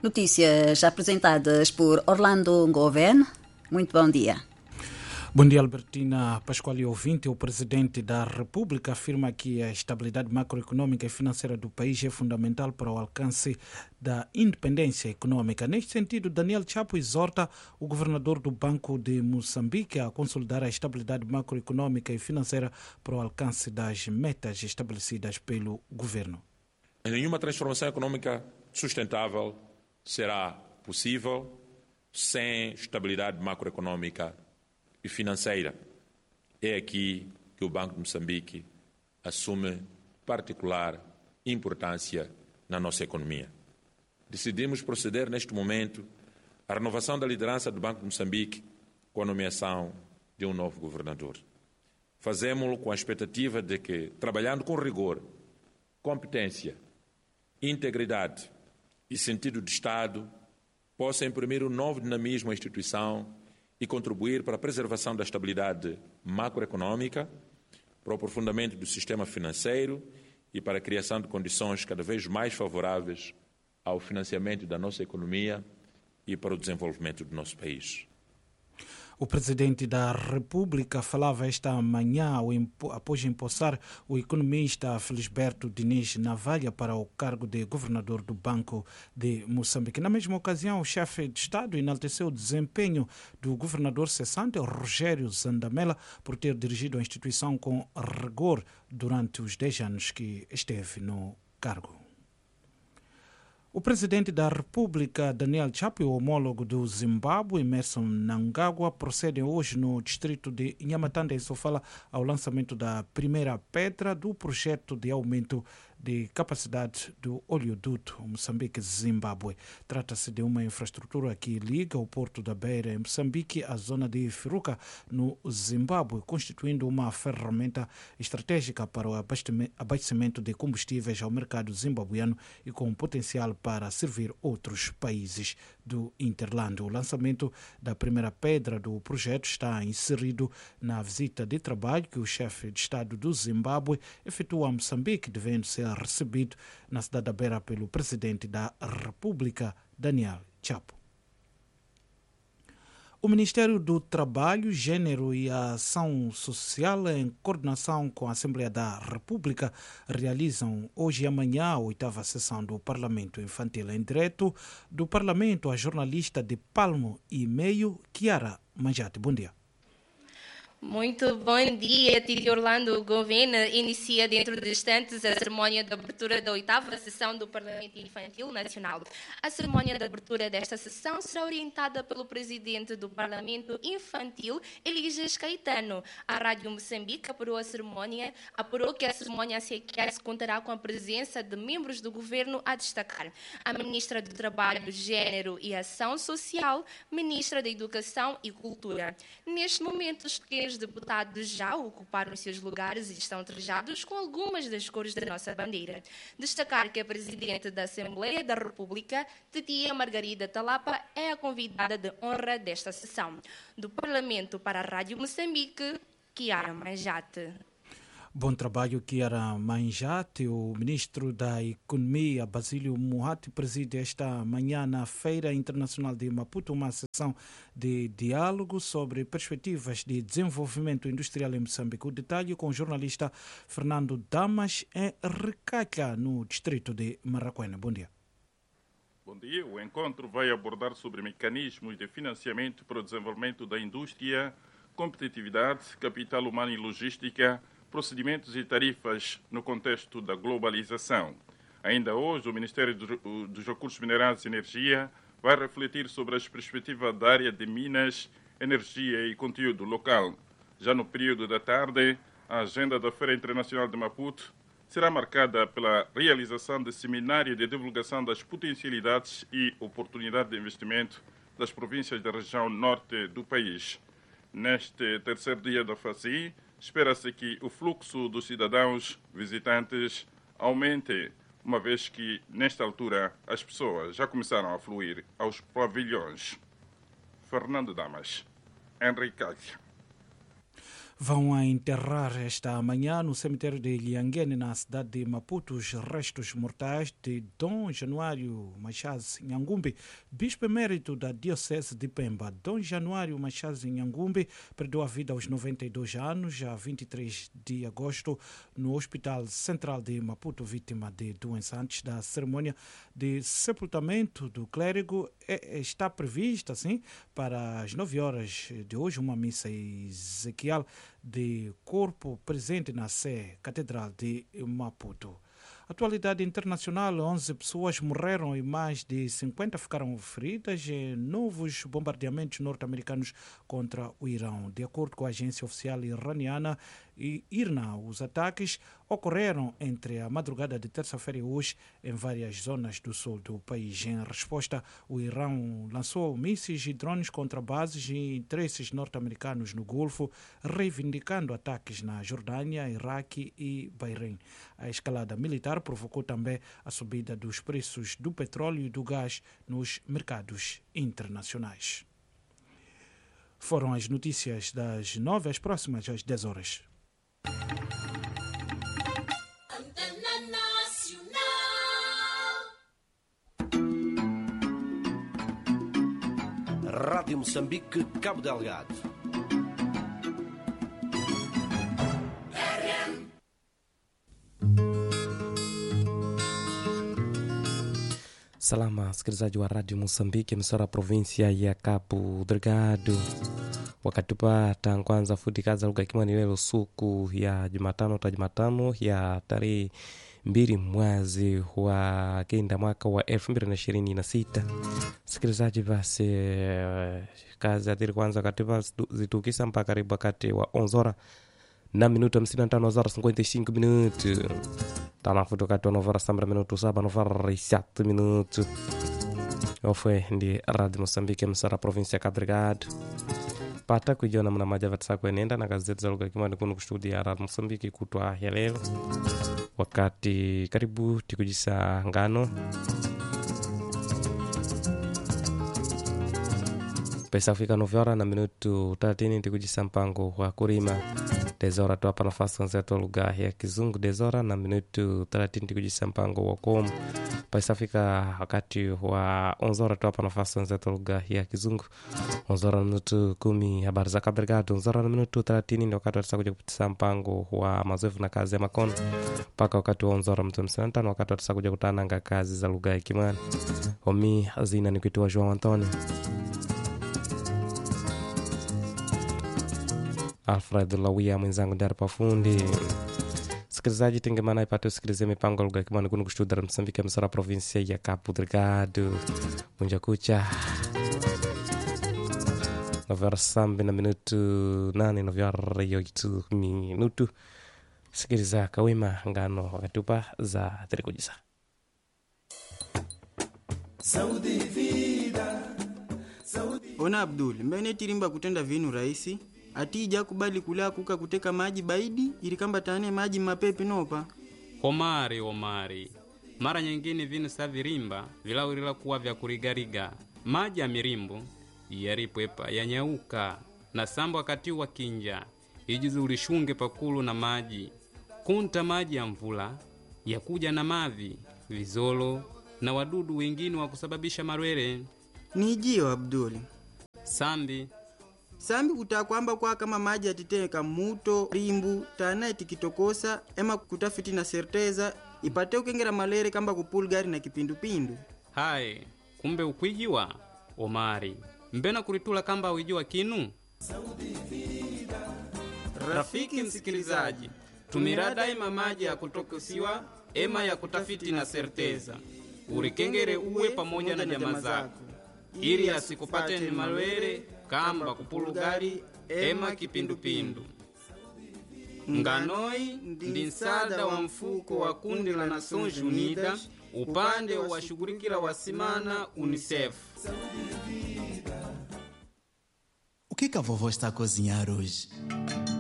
Notícias apresentadas por Orlando Goven. Muito bom dia. Bom dia, Albertina Pascoal e ouvinte. O presidente da República afirma que a estabilidade macroeconômica e financeira do país é fundamental para o alcance da independência econômica. Neste sentido, Daniel Chapo exorta o governador do Banco de Moçambique a consolidar a estabilidade macroeconômica e financeira para o alcance das metas estabelecidas pelo governo. Nenhuma transformação econômica sustentável será possível sem estabilidade macroeconômica e financeira. É aqui que o Banco de Moçambique assume particular importância na nossa economia. Decidimos proceder neste momento à renovação da liderança do Banco de Moçambique com a nomeação de um novo governador. Fazemos-lo com a expectativa de que, trabalhando com rigor, competência, integridade e sentido de Estado, possa imprimir um novo dinamismo à instituição e contribuir para a preservação da estabilidade macroeconômica, para o aprofundamento do sistema financeiro e para a criação de condições cada vez mais favoráveis ao financiamento da nossa economia e para o desenvolvimento do nosso país. O presidente da República falava esta manhã após empossar o economista Felisberto Diniz Navalha para o cargo de governador do Banco de Moçambique. Na mesma ocasião, o chefe de Estado enalteceu o desempenho do governador cessante, Rogério Zandamela, por ter dirigido a instituição com rigor durante os 10 anos que esteve no cargo. O presidente da República, Daniel Chapo, e o homólogo do Zimbábue, Emmerson Mnangagwa, procedem hoje no distrito de Inhamatanda, em Sofala, ao lançamento da primeira pedra do projeto de aumento de capacidade do oleoduto Moçambique-Zimbábue. Trata-se de uma infraestrutura que liga o porto da Beira, em Moçambique, à zona de Firuca, no Zimbábue, constituindo uma ferramenta estratégica para o abastecimento de combustíveis ao mercado zimbabuiano e com potencial para servir outros países do Interlândia. O lançamento da primeira pedra do projeto está inserido na visita de trabalho que o chefe de Estado do Zimbábue efetua a Moçambique, devendo ser recebido na cidade da Beira pelo presidente da República, Daniel Chapo. O Ministério do Trabalho, Gênero e Ação Social, em coordenação com a Assembleia da República, realizam hoje e amanhã a 8ª sessão do Parlamento Infantil. Em direto do Parlamento, a jornalista de Palmo e Meio, Chiara Manjate. Bom dia. Muito bom dia, Titi Orlando Goven. Inicia dentro de instantes a cerimónia de abertura da 8ª sessão do Parlamento Infantil Nacional. A cerimónia de abertura desta sessão será orientada pelo presidente do Parlamento Infantil, Eliges Caetano. A Rádio Moçambique apurou que a cerimónia sequer se contará com a presença de membros do governo a destacar: a ministra do Trabalho, Gênero e Ação Social, ministra da Educação e Cultura. Neste momento, os pequenos deputados já ocuparam seus lugares e estão trajados com algumas das cores da nossa bandeira. Destacar que a presidente da Assembleia da República, Titia Margarida Talapa, é a convidada de honra desta sessão. Do Parlamento para a Rádio Moçambique, Chiara Manjate. Bom trabalho, Chiara Manjate. O ministro da Economia, Basílio Muhati, preside esta manhã na Feira Internacional de Maputo uma sessão de diálogo sobre perspectivas de desenvolvimento industrial em Moçambique. O detalhe com o jornalista Fernando Damas em Recalha, no distrito de Marraquena. Bom dia. Bom dia. O encontro vai abordar sobre mecanismos de financiamento para o desenvolvimento da indústria, competitividade, capital humano e logística, procedimentos e tarifas no contexto da globalização. Ainda hoje, o Ministério dos Recursos Minerais e Energia vai refletir sobre as perspectivas da área de Minas, Energia e Conteúdo Local. Já no período da tarde, a agenda da Feira Internacional de Maputo será marcada pela realização de seminário de divulgação das potencialidades e oportunidades de investimento das províncias da região norte do país. Neste terceiro dia da FACI, espera-se que o fluxo dos cidadãos visitantes aumente, uma vez que, nesta altura, as pessoas já começaram a fluir aos pavilhões. Fernando Damas, Henrique Calha. vão enterrar esta manhã no cemitério de Lianguene, na cidade de Maputo, os restos mortais de Dom Januário Machaz Nhangumbi, bispo emérito da Diocese de Pemba. Dom Januário Machaz Nhangumbi perdeu a vida aos 92 anos, a 23 de agosto, no Hospital Central de Maputo, vítima de doença. Antes da cerimônia de sepultamento do clérigo, está prevista, assim, para as 9 horas de hoje, uma missa ezequial de corpo presente na Sé Catedral de Maputo. Atualidade internacional: 11 pessoas morreram e mais de 50 ficaram feridas em novos bombardeamentos norte-americanos contra o Irão. De acordo com a agência oficial iraniana IRNA, os ataques ocorreram entre a madrugada de terça-feira e hoje em várias zonas do sul do país. Em resposta, o Irão lançou mísseis e drones contra bases e interesses norte-americanos no Golfo, reivindicando ataques na Jordânia, Iraque e Bahrein. A escalada militar provocou também a subida dos preços do petróleo e do gás nos mercados internacionais. Foram as notícias das 9 às próximas às 10 horas. Rádio Moçambique, Cabo Delgado. Salama, msikilizaji wa Radio Mozambique, emissora província ya Cabo Delgado. Wakati pata kwanza futi kaza lugha kimani lelo suku ya Jumatano ya tarehe 2 mwezi wa kenda mwaka wa 2026. Sikilizaji, basi kazi atiri kwanza katiba zitukisa mpaka karibu wakati wa 11 na minuto 55 minuto. Tanafuto kati wa novara sambra minuto 7 novara 7 minuto. Ofwe ndi Radio Mozambique, emissora província ya Cabo Delgado. Pata kujiona mna maja vatsa kuenenda na gazeti za lugha kimani kuno kustudia Radio Mozambique kutwa ya leo. Wakati karibu tikujisa ngano pesa fika 9 horas na minuto 30 tikujisa mpango wa kurima. 10 horas tuapa nafasi nzeto lugha ya Kizungu. 10 horas na minuto 30 tikujisa mpango wa komu. Pesa fika wakati wa 11 horas tuapa nafasi nzeto lugha ya Kizungu. 11 horas na minuto 10 habari za Cabo Delgado. 11 horas na minuto 30 ndio wakati tutakuja kupitia mpango wa mazoezi na kazi ya makono. Paka wakati wa 11 horas minuto 55 wakati tutakuja kutana na kazi za lugha ya Kimani. Omi azina ni kuitwa João Antonio. Alfred Lawia mwenzangu ndari pafundi. Sikilizaji, tengemana ipate usikilize mipango lugha kimani kuno kustudia Mozambique, emissora província ya Cabo Delgado. Munja kucha 9 na minuto 8 9 minuto. Sikiliza kawima ngano wakati upa za terikujisa. Saudi vida. Ona Abdul, mbene tirimba kutenda vinu rahisi. Atija kubali kula kuka kuteka maji baidi ilikamba tane maji mapepi nopa. Omari. Mara nyingine vinu sa virimba vilawirila kuwa vya kurigariga. Maji ya mirimbu yaripwepa yanyauka na sambo wakati wa kinja. Ijizi ulishunge pakulu na maji. Kunta maji ya mvula ya kuja na mavi, vizolo na wadudu wengine wa kusababisha marwere. Nijio Abdul. Sambi kutakwamba kwa kama maji atiteka muto, rimbu, tana itikitokosa, ema kutafiti na serteza, ipate ukengera malere kamba kupulgari na kipindupindu. Hai, kumbe ukwijiwa, Omari. Mbena kuritula kamba uijiwa kinu? Rafiki msikilizaji, tumira daima maji ya kutokosiwa, ema ya kutafiti na serteza. Urikengere uwe pamoja na jamaa zako. Ili asikupate ni malwere, kamba kupulugari, ema kipindupindu. Nganoi ndi nsada wa mfuko wa kundi la Nações Unidas, upande wa shughulikila wasimana UNICEF. O que a vovó está a cozinhar hoje?